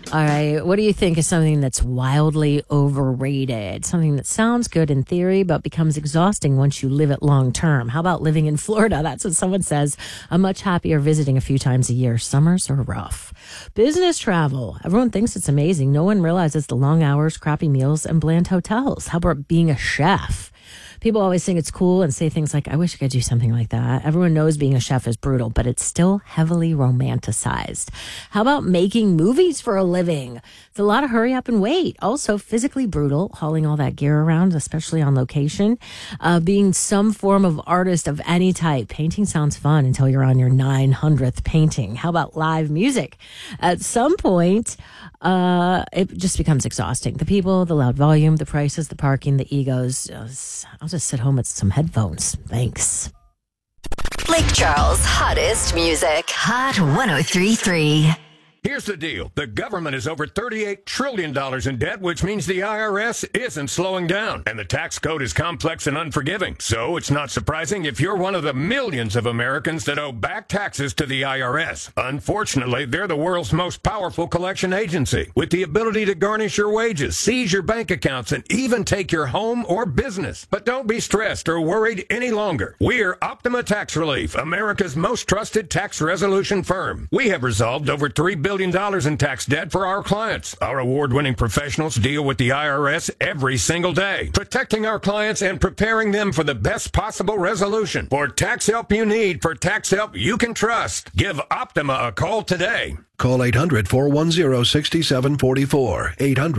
All right. What do you think is something that's wildly overrated? Something that sounds good in theory, but becomes exhausting once you live it long term. How about living in Florida? That's what someone says. I'm much happier visiting a few times a year. Summers are rough. Business travel. Everyone thinks it's amazing. No one realizes the long hours, crappy meals, and bland hotels. How about being a chef? People always think it's cool and say things like, I wish I could do something like that. Everyone knows being a chef is brutal, but it's still heavily romanticized. How about making movies for a living? It's a lot of hurry up and wait. Also physically brutal, hauling all that gear around, especially on location. Being some form of artist of any type. Painting sounds fun until you're on your 900th painting. How about live music? At some point, it just becomes exhausting. The people, the loud volume, the prices, the parking, the egos. I'll just sit home with some headphones. Thanks. Lake Charles' hottest music. Hot 103.3. Here's the deal. The government is over $38 trillion in debt, which means the IRS isn't slowing down. And the tax code is complex and unforgiving. So it's not surprising if you're one of the millions of Americans that owe back taxes to the IRS. Unfortunately, they're the world's most powerful collection agency, with the ability to garnish your wages, seize your bank accounts, and even take your home or business. But don't be stressed or worried any longer. We're Optima Tax Relief, America's most trusted tax resolution firm. We have resolved over $3 billion in tax debt for our clients. Our award-winning professionals deal with the IRS every single day, protecting our clients and preparing them for the best possible resolution. For tax help you need, for tax help you can trust, give Optima a call today. Call 800-410-6744.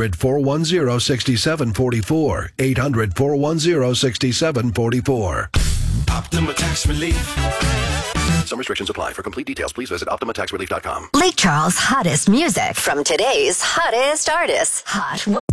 800-410-6744. 800-410-6744. Optima Tax Relief. Some restrictions apply. For complete details, please visit OptimaTaxRelief.com. Lake Charles' hottest music from today's hottest artists. Hot